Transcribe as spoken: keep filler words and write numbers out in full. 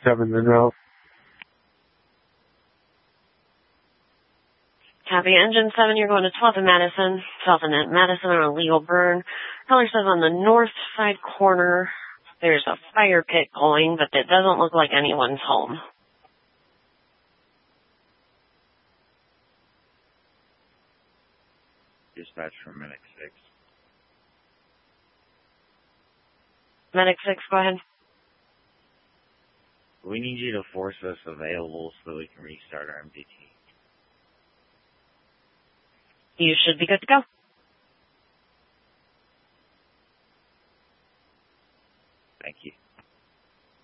seven Monroe. Copy. Engine seven, you're going to twelfth and Madison. twelfth and Madison on a legal burn. Color says on the north side corner, there's a fire pit going, but it doesn't look like anyone's home. Dispatch from Medic six. Medic six, go ahead. We need you to force us available so that we can restart our M D T. You should be good to go. Thank you.